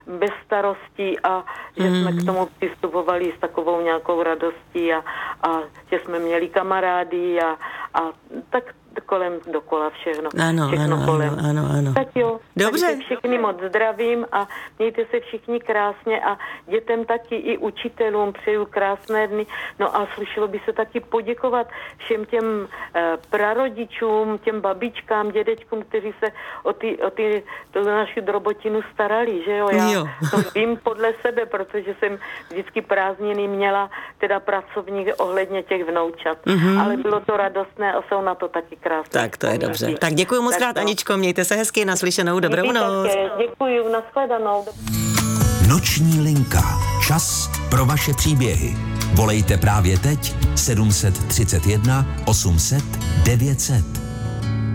bez starostí a že jsme k tomu přistupovali s takovou nějakou radostí a že jsme měli kamarády a tak kolem dokola všechno. Ano. Tak jo, dobře. Takže všichni moc zdravím a mějte se všichni krásně a dětem taky i učitelům přeju krásné dny. No a slušelo by se taky poděkovat všem těm prarodičům, těm babičkám, dědečkům, kteří se o naši drobotinu starali, že jo? Já to vím podle sebe, protože jsem vždycky prázdniny měla teda pracovník ohledně těch vnoučat. Ale bylo to radostné a jsou na to taky krásné. Tak to je dobře. Tak děkuji moc krát, Aničko, mějte se hezky, naslyšenou, dobrou noc. Děkuji, nashledanou. Noční linka. Čas pro vaše příběhy. Volejte právě teď 731 800 900.